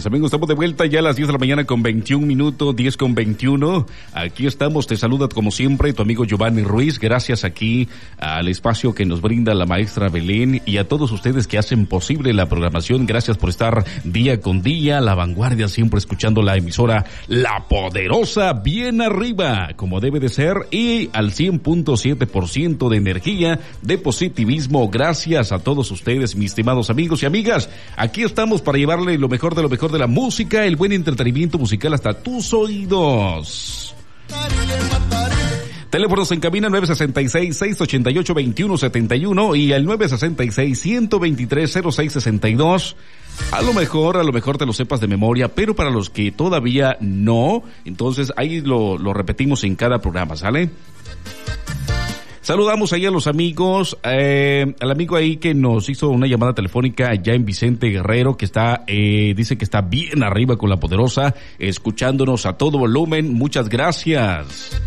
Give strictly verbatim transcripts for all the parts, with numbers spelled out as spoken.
amigos, estamos de vuelta ya a las diez de la mañana con veintiún minutos, diez con veintiuno. Aquí estamos, te saluda como siempre tu amigo Giovanni Ruiz. Gracias aquí al espacio que nos brinda la maestra Belén y a todos ustedes que hacen posible la programación. Gracias por estar día con día, la vanguardia, siempre escuchando la emisora La Poderosa, bien arriba, como debe de ser, y al cien punto siete por ciento de energía, de positivismo. Gracias a todos ustedes, mis estimados amigos y amigas. Aquí estamos para llevarle lo mejor de lo mejor de la música, el buen entretenimiento musical hasta tus oídos. Teléfonos en cabina nueve seis seis, seis ocho ocho, dos uno siete uno y el nueve seis seis, uno dos tres, cero seis seis dos. A lo mejor, a lo mejor te lo sepas de memoria, pero para los que todavía no, entonces ahí lo, lo repetimos en cada programa, ¿sale? Saludamos ahí a los amigos, eh, al amigo ahí que nos hizo una llamada telefónica allá en Vicente Guerrero, que está, eh, dice que está bien arriba con La Poderosa, escuchándonos a todo volumen. Muchas gracias.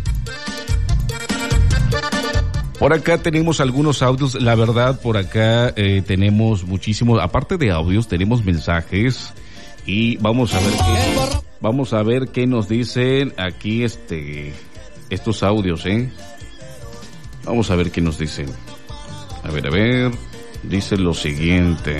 Por acá tenemos algunos audios, la verdad, por acá eh, tenemos muchísimos, aparte de audios, tenemos mensajes y vamos a ver qué, vamos a ver qué nos dicen aquí este, estos audios, eh. Vamos a ver qué nos dicen. A ver, a ver. Dice lo siguiente.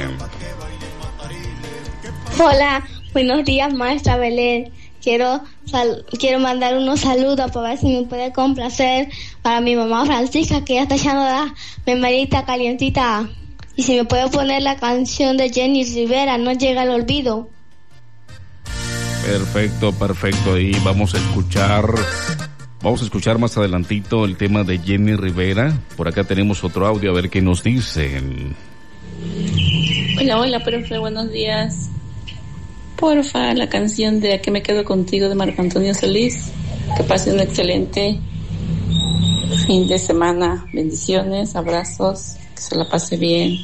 Hola, buenos días, maestra Belén. Quiero sal- quiero mandar unos saludos para ver si me puede complacer para mi mamá Francisca, que ya está echando la memadita calientita. Y si me puede poner la canción de Jenny Rivera, No llega al olvido. Perfecto, perfecto. Y vamos a escuchar... Vamos a escuchar más adelantito el tema de Jenny Rivera. Por acá tenemos otro audio, a ver qué nos dicen. Hola, hola, profe, buenos días. Porfa, la canción de ¿A qué me quedo contigo? De Marco Antonio Solís. Que pase un excelente fin de semana. Bendiciones, abrazos, que se la pase bien.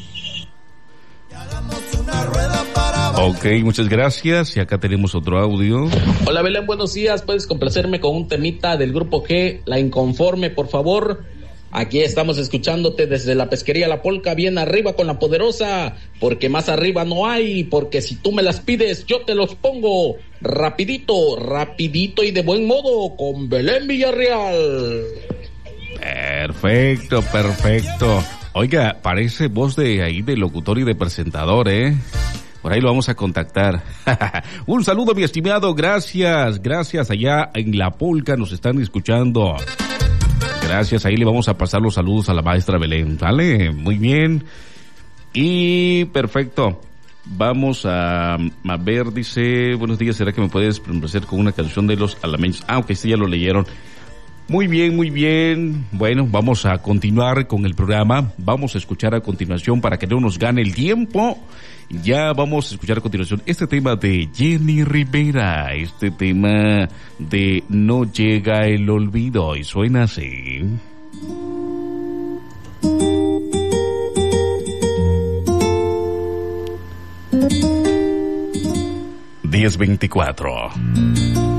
Ok, muchas gracias. Y acá tenemos otro audio. Hola Belén, buenos días. ¿Puedes complacerme con un temita del grupo G, La Inconforme, por favor? Aquí estamos escuchándote desde la pesquería La Polca, bien arriba con La Poderosa, porque más arriba no hay, porque si tú me las pides, yo te los pongo rapidito, rapidito y de buen modo, con Belén Villarreal. Perfecto, perfecto. Oiga, parece voz de ahí de locutor y de presentador, ¿eh? Por ahí lo vamos a contactar. Un saludo, mi estimado. Gracias, gracias. Allá en La Polca nos están escuchando. Gracias. Ahí le vamos a pasar los saludos a la maestra Belén. ¿Vale? Muy bien. Y perfecto. Vamos a, a ver, dice, buenos días. ¿Será que me puedes complacer con una canción de Los Alameños? Ah, ok, sí, ya lo leyeron. Muy bien, muy bien. Bueno, vamos a continuar con el programa. Vamos a escuchar a continuación para que no nos gane el tiempo. Ya vamos a escuchar a continuación este tema de Jenny Rivera, este tema de No llega el olvido, y suena así. diez veinticuatro